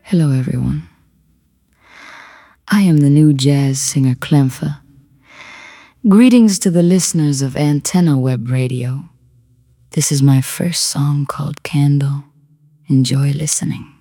Hello everyone. I am the new jazz singer Clempha. Greetings to the listeners of Antenna Web Radio. This is my first song called Candle. Enjoy listening.